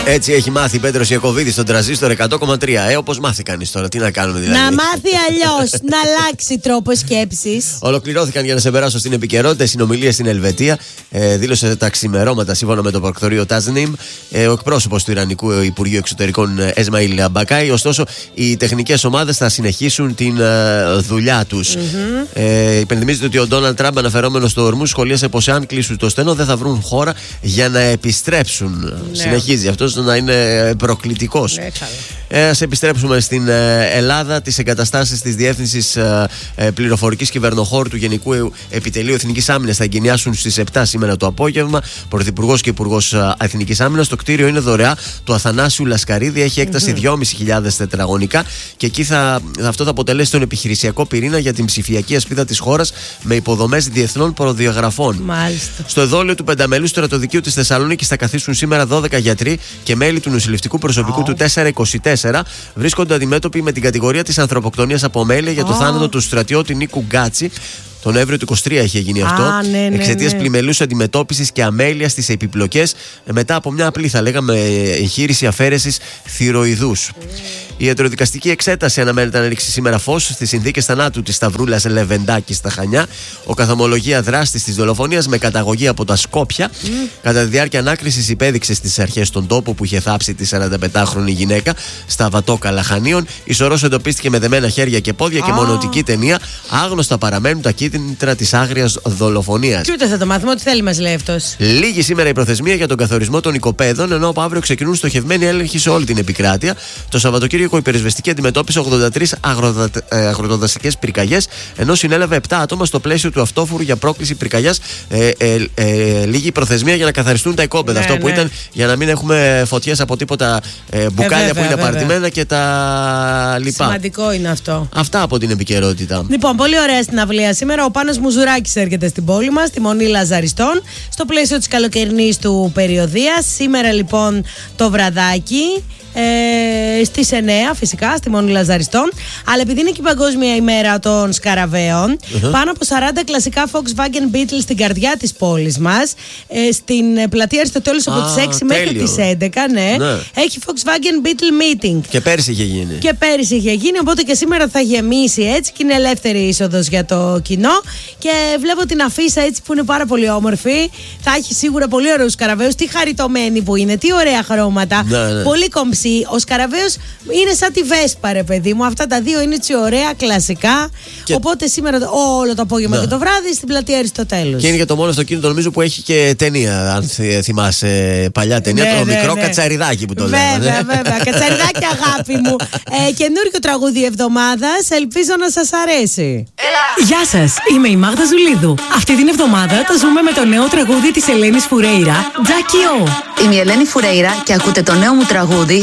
Έτσι έχει μάθει Πέτρος Ιακωβίδης στον τραζίστορ 100,3. Όπως μάθει κανείς τώρα, τι να κάνουμε δηλαδή. Να μάθει αλλιώς, να αλλάξει τρόπο σκέψης. Ολοκληρώθηκαν, για να σε περάσω στην επικαιρότητα, οι συνομιλίες στην Ελβετία. Δήλωσε τα ξημερώματα, σύμφωνα με το προκτορείο Τάσνιμ, ο εκπρόσωπος του Ιρανικού Υπουργείου Εξωτερικών Εσμαήλ Μπακάη. Ωστόσο, οι τεχνικές ομάδες θα συνεχίσουν την δουλειά τους. Υπενθυμίζεται ότι ο Ντόναλντ Τραμπ, αναφερόμενος στο Ορμούζ, σχολίασε πως εάν κλείσουν το στενό δεν θα βρουν χώρα για να επιστρέψουν. Συνεχίζει αυτός να είναι προκλητικός. Ας επιστρέψουμε στην Ελλάδα. Τις εγκαταστάσεις της Διεύθυνσης Πληροφορικής Κυβερνοχώρου του Γενικού Επιτελείου Εθνικής Άμυνας θα εγκαινιάσουν στις 7 σήμερα το απόγευμα. Πρωθυπουργός και Υπουργός Εθνικής Άμυνας. Το κτίριο είναι δωρεά του Αθανάσιου Λασκαρίδη. Έχει έκταση 2.500 τετραγωνικά και εκεί αυτό θα αποτελέσει τον επιχειρησιακό πυρήνα για την ψηφιακή ασπίδα της χώρας με υποδομές διεθνών προδιαγραφών. Μάλιστα. Στο εδόλιο του πενταμελούς στρατοδικείου της Θεσσαλονίκης θα καθίσουν σήμερα 12 γιατροί και μέλη του νοσηλευτικού προσωπικού του 424. Βρίσκονται αντιμέτωποι με την κατηγορία της ανθρωποκτονίας από αμέλεια για το θάνατο του στρατιώτη Νίκου Γκάτσι. Τον Νοέμβριο του 23 είχε γίνει αυτό. Εξαιτίας πλημελούς αντιμετώπισης και αμέλειας στις επιπλοκές μετά από μια απλή, θα λέγαμε, εγχείρηση αφαίρεσης θηροειδούς. Η ιατροδικαστική εξέταση αναμένεται να ρίξει σήμερα φως στις συνθήκες θανάτου της Σταυρούλας Λεβεντάκη στα Χανιά. Οκαθομολογία δράστης της δολοφονίας με καταγωγή από τα Σκόπια. Κατά τη διάρκεια ανάκρισης υπέδειξε στις αρχές τον τόπο που είχε θάψει τη 45χρονη γυναίκα στα Βατόκαλα Χανίων. Η σωρός εντοπίστηκε με δεμένα χέρια και πόδια και μονοτική ταινία. Άγνωστα παραμένουν τα κίνητρα της άγριας δολοφονίας. Και ούτε θα το μάθουμε, ό,τι θέλει μας λέει αυτός. Λίγη σήμερα η προθεσμία για τον καθορισμό των οικοπαίδων, ενώ από αύριο ξεκινούν στοχευμένοι έλεγχοι σε όλη την επικράτεια. Το Σαββατοκύριακο η πυροσβεστική αντιμετώπισε 83 αγροτοδασικές πυρκαγιές, ενώ συνέλαβε 7 άτομα στο πλαίσιο του αυτόφορου για πρόκληση πυρκαγιάς. Λίγη προθεσμία για να καθαριστούν τα οικόπεδα. Αυτό που ήταν για να μην έχουμε φωτιές από τίποτα μπουκάλια που είναι απαρτημένα και τα λοιπά. Σημαντικό είναι αυτό. Αυτά από την επικαιρότητα. Λοιπόν, πολύ ωραία στην αυλία σήμερα. Ο Πάνος Μουζουράκης έρχεται στην πόλη μας, στη Μονή Λαζαριστών, στο πλαίσιο της καλοκαιρινής του περιοδίας. Σήμερα λοιπόν το βραδάκι. Στις 9 φυσικά στη Μονή Λαζαριστών. Αλλά επειδή είναι και η Παγκόσμια ημέρα των σκαραβαίων, πάνω από 40 κλασικά Volkswagen Beetle στην καρδιά της πόλης μας, στην πλατεία Αριστοτέλους από τις 6 μέχρι τις 11, ναι. Έχει Volkswagen Beetle Meeting. Και πέρυσι είχε γίνει. Οπότε και σήμερα θα γεμίσει έτσι και είναι ελεύθερη είσοδος για το κοινό. Και βλέπω την αφίσα έτσι που είναι πάρα πολύ όμορφη. Θα έχει σίγουρα πολύ ωραίους σκαραβαίους. Τι χαριτωμένη που είναι, τι ωραία χρώματα. Πολύ κομψή. Ο σκαραβαίος είναι σαν τη Βέσπα, ρε παιδί μου. Αυτά τα δύο είναι έτσι ωραία, κλασικά. Και οπότε σήμερα όλο το απόγευμα και το βράδυ στην πλατεία Αριστοτέλους. Και είναι και το μόνο αυτοκίνητο, νομίζω, που έχει και ταινία. Αν θυμάσαι, παλιά ταινία, το μικρό κατσαριδάκι που το λέμε. Βέβαια. Κατσαριδάκι, αγάπη μου. Καινούριο τραγούδι εβδομάδας. Ελπίζω να σας αρέσει. Γεια σας, είμαι η Μάγδα Ζουλίδου. Αυτή την εβδομάδα τα ζούμε με το νέο τραγούδι της Ελένης Φουρέιρα, Τζάκι Ο. Είμαι η Ελένη Φουρέιρα και ακούτε το νέο μου τραγούδι